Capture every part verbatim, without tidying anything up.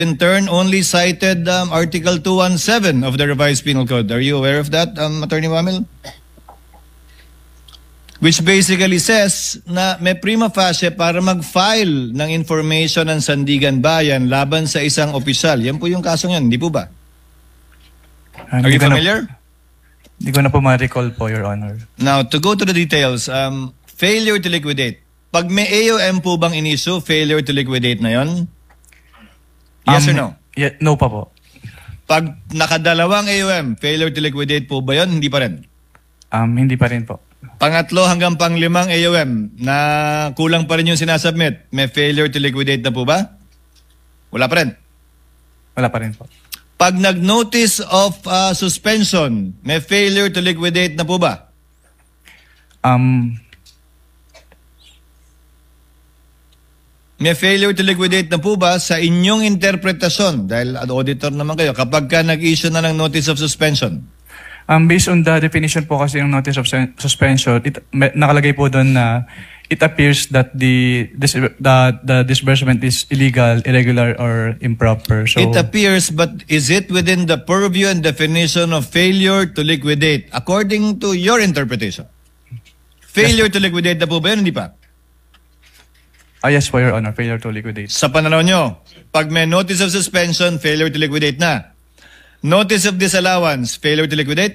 in turn only cited um, Article two seventeen of the Revised Penal Code. Are you aware of that, um, Attorney Wamil? Which basically says na may prima facie para mag-file ng information ng Sandigan Bayan laban sa isang opisyal. Yan po yung kasong yan, hindi po ba? Uh, Are you familiar? Hindi ko na po ma-recall po, Your Honor. Now, to go to the details, um, failure to liquidate. Pag may A O M po bang in-issue, failure to liquidate na yon? Yes um, or no? Yeah, no pa po. Pag nakadalawang A O M, failure to liquidate po ba yon? Hindi pa rin. Um, hindi pa rin po. Pangatlo hanggang panglimang A O M na kulang pa rin yung sinasubmit, may failure to liquidate na po ba? Wala pa rin. Wala pa rin po. Pag nag-notice of uh, suspension, may failure to liquidate na po ba? Um, May failure to liquidate na po ba sa inyong interpretasyon? Dahil auditor naman kayo, kapag ka nag-issue na ng notice of suspension? um, based on the definition po kasi ng notice of suspension, it, may, nakalagay po doon na it appears that the, this, the, the disbursement is illegal, irregular, or improper. So, It appears, but is it within the purview and definition of failure to liquidate according to your interpretation? Failure yes, to liquidate na po ba yun? Hindi pa? Ah, yes po, Your Honor. Failure to liquidate. Sa pananaw nyo, pag may notice of suspension, failure to liquidate na. Notice of disallowance, failure to liquidate?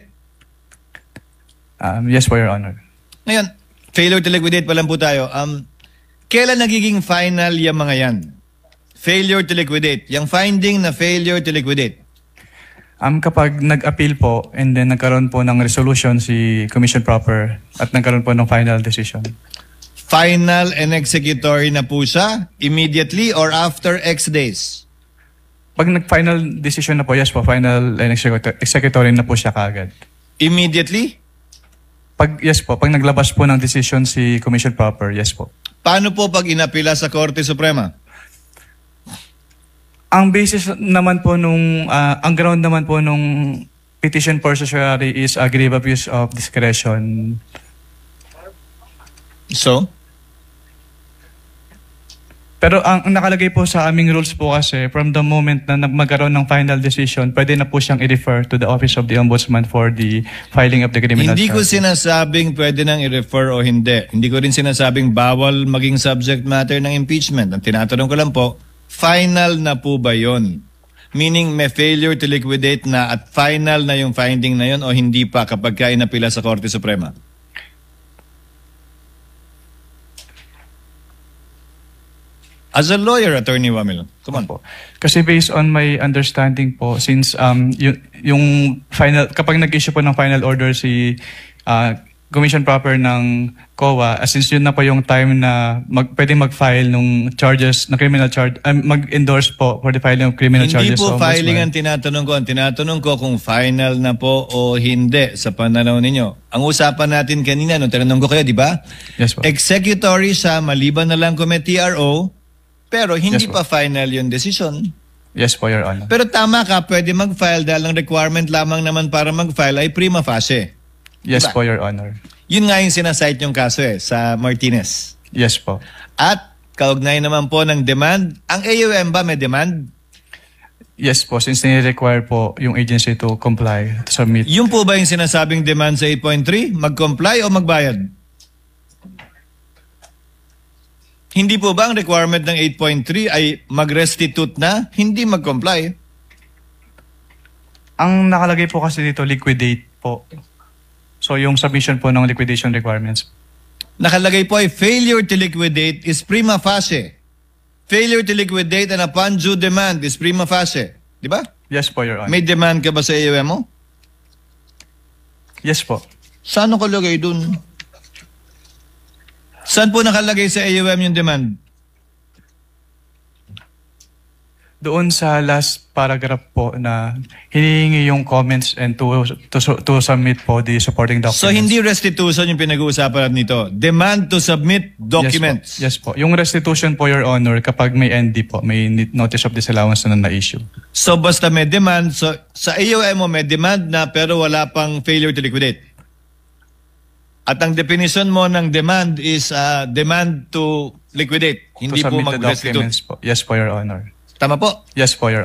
Um, yes po, Your Honor. Ngayon, failure to liquidate pa lang po tayo. Um, kailan nagiging final yung mga yan? Failure to liquidate. Yung finding na failure to liquidate. Um, kapag nag-appeal po and then nagkaroon po ng resolution si Commission Proper at nagkaroon po ng final decision. Final and executory na po siya immediately or after X days? Pag nag-final decision na po, yes po, final and executory, executory na po siya kaagad. Immediately? Pag, yes po, pag naglabas po ng decision si Commission Proper, yes po. Paano po pag inapila sa Korte Suprema? Ang basis naman po nung, uh, ang ground naman po nung petition for certiorari is a grave abuse of discretion. So? Pero ang, ang nakalagay po sa aming rules po kasi, from the moment na magkaroon ng final decision, pwede na po siyang i-refer to the Office of the Ombudsman for the filing of the criminal Hindi ko charge. sinasabing pwede nang i-refer o hindi. Hindi ko rin sinasabing bawal maging subject matter ng impeachment. Ang tinatanong ko lang po, final na po ba yon? Meaning may failure to liquidate na at final na yung finding na yon o hindi pa kapag ka inapila sa Korte Suprema? As a lawyer, Attorney Wamil, come on po. Kasi based on my understanding po, since um, yung, yung final, kapag nag-issue po ng final order si uh, Commission Proper ng C O A, uh, since yun na po yung time na mag, pwede mag-file ng charges, na criminal charge, uh, mag-endorse po for the filing of criminal hindi charges. Hindi po filing ang Ombudsman. tinatanong ko. Ang tinatanong ko kung final na po o hindi sa pananaw ninyo. Ang usapan natin kanina, nung tinanong ko kayo, di ba? Yes po. Executory siya, maliban na lang kung may T R O, pero hindi yes, pa final yung decision. Yes po, Your Honor. Pero tama ka, pwede mag-file dahil ang requirement lamang naman para mag-file ay prima facie. Yes diba? po, Your Honor. Yun nga yung sinasite yung kaso eh, sa Martinez. Yes po. At kaugnay naman po ng demand, ang A O M ba may demand? Yes po, since nire-require po yung agency to comply, to submit. Yung po ba yung sinasabing demand sa eight point three? Mag-comply o magbayad? Hindi po ba ang requirement ng eight point three ay mag-restitute na, hindi mag-comply? Ang nakalagay po kasi dito, liquidate po. So yung submission po ng liquidation requirements. Nakalagay po ay failure to liquidate is prima facie. Failure to liquidate and upon due demand is prima facie. Di ba? Yes po, Your Honor. May demand ka ba sa A O M mo? Yes po. Saan nakalagay dun? Saan po nakalagay sa A O M yung demand? Doon sa last paragraph po na hinihingi yung comments and to, to, to submit po the supporting documents. So hindi restitution yung pinag-uusapan natin nito. Demand to submit documents. Yes po. Yes po. Yung restitution po, Your Honor, kapag may N D po, may notice of disallowance na na-issue. So basta may demand, so sa A O M mo may demand na pero wala pang failure to liquidate. At ang definition mo ng demand is uh, demand to liquidate. Hindi to po submit the documents mag-restitute. po. Yes po, Your Honor. Tama po? Yes po, Your